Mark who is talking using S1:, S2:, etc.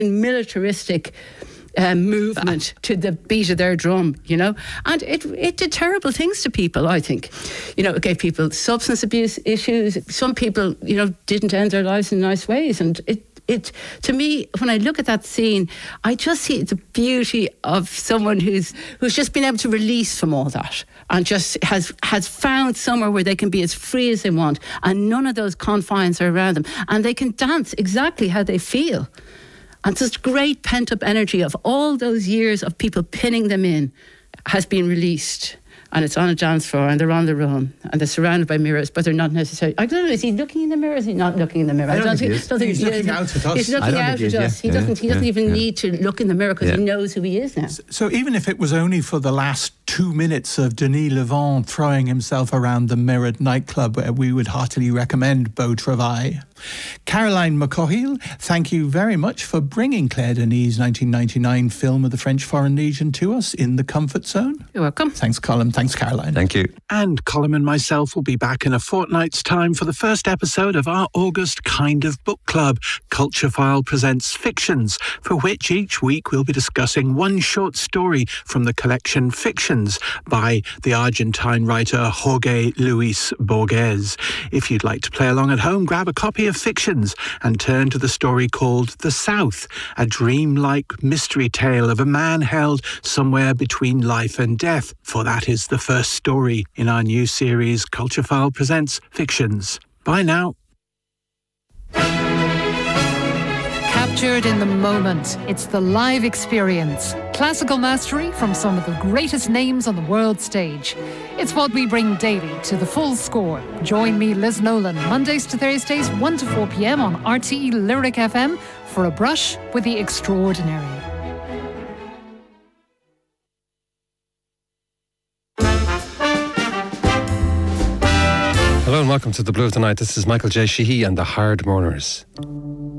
S1: militaristic movement to the beat of their drum, and it did terrible things to people. I think, it gave people substance abuse issues. Some people, didn't end their lives in nice ways, and it to me, when I look at that scene, I just see the beauty of someone who's just been able to release from all that and just has found somewhere where they can be as free as they want, and none of those confines are around them, and they can dance exactly how they feel. And such great pent-up energy of all those years of people pinning them in has been released. And it's on a dance floor, and they're on their own, and they're surrounded by mirrors, but they're not necessarily... I don't know, is he looking in the mirror, or is he not looking in the mirror?
S2: I don't think he's looking out at us.
S1: He's looking out at us. He doesn't even need to look in the mirror, because he knows who he is now.
S3: So even if it was only for the last 2 minutes of Denis Lavant throwing himself around the mirrored nightclub, we would heartily recommend Beau Travail. Caroline McCahill, thank you very much for bringing Claire Denis' 1999 film of the French Foreign Legion to us in the Comfort Zone.
S1: You're welcome.
S3: Thanks, Colm. Thanks, Caroline.
S2: Thank you.
S3: And Colm and myself will be back in a fortnight's time for the first episode of our August Kind of Book Club, Culture File Presents Fictions, for which each week we'll be discussing one short story from the collection Fictions by the Argentine writer Jorge Luis Borges. If you'd like to play along at home, grab a copy of Fictions and turn to the story called The South, a dreamlike mystery tale of a man held somewhere between life and death, for that is the first story in our new series Culture File Presents Fictions. Bye now.
S4: Captured in the moment. It's the live experience. Classical mastery from some of the greatest names on the world stage. It's what we bring daily to The Full Score. Join me, Liz Nolan, Mondays to Thursdays, 1 to 4 p.m. on RTE Lyric FM for a brush with the extraordinary.
S2: Hello and welcome to The Blue of the Night. This is Michael J. Sheehy and the Hard Mourners.